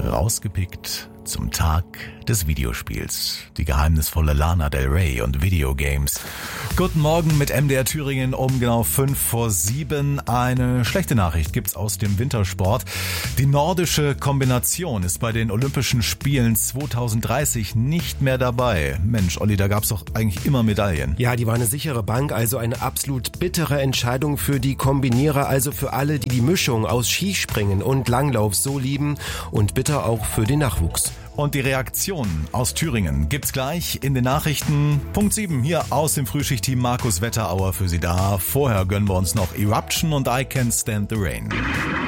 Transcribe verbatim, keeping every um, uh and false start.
rausgepickt zum Tag des Videospiels. Die geheimnisvolle Lana Del Rey und Videogames. Guten Morgen mit M D R Thüringen um genau fünf vor sieben. Eine schlechte Nachricht gibt's aus dem Wintersport. Die nordische Kombination ist bei den Olympischen Spielen zwanzig dreißig nicht mehr dabei. Mensch, Olli, da gab's doch eigentlich immer Medaillen. Ja, die war eine sichere Bank, also eine absolut bittere Entscheidung für die Kombinierer, also für alle, die die Mischung aus Skispringen und Langlauf so lieben, und bitter auch für den Nachwuchs. Und die Reaktion aus Thüringen gibt's gleich in den Nachrichten. Punkt sieben hier aus dem Frühschichtteam Markus Wetterauer für Sie da. Vorher gönnen wir uns noch Eruption und I Can't Stand the Rain.